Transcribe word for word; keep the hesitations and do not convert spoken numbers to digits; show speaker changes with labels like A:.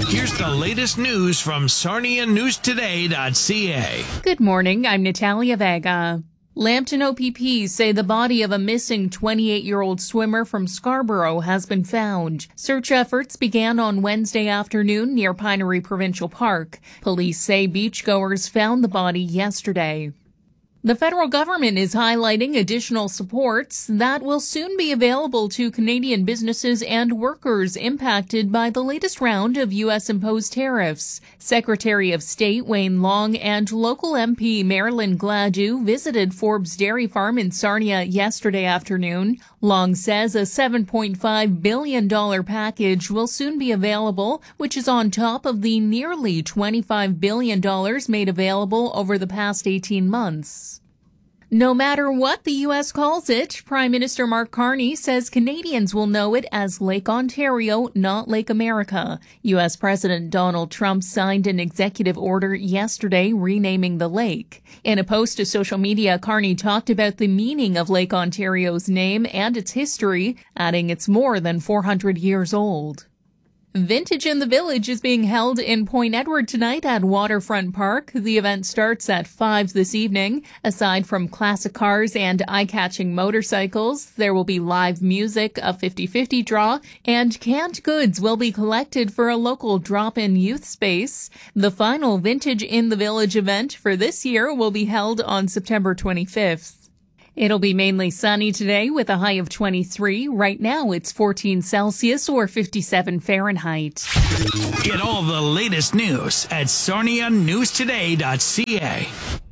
A: Here's the latest news from Sarnia News Today dot C A.
B: Good morning, I'm Natalia Vega. Lambton O P P say the body of a missing twenty-eight-year-old swimmer from Scarborough has been found. Search efforts began on Wednesday afternoon near Pinery Provincial Park. Police say beachgoers found the body yesterday. The federal government is highlighting additional supports that will soon be available to Canadian businesses and workers impacted by the latest round of U S imposed tariffs. Secretary of State Wayne Long and local M P Marilyn Gladue visited Forbes Dairy Farm in Sarnia yesterday afternoon. Long says a seven point five billion dollars package will soon be available, which is on top of the nearly twenty-five billion dollars made available over the past eighteen months. No matter what the U S calls it, Prime Minister Mark Carney says Canadians will know it as Lake Ontario, not Lake America. U S President Donald Trump signed an executive order yesterday renaming the lake. In a post to social media, Carney talked about the meaning of Lake Ontario's name and its history, adding it's more than four hundred years old. Vintage in the Village is being held in Point Edward tonight at Waterfront Park. The event starts at five this evening. Aside from classic cars and eye-catching motorcycles, there will be live music, a fifty-fifty draw, and canned goods will be collected for a local drop-in youth space. The final Vintage in the Village event for this year will be held on September twenty-fifth. It'll be mainly sunny today with a high of twenty-three. Right now it's fourteen Celsius or fifty-seven Fahrenheit.
A: Get all the latest news at Sarnia News Today dot C A.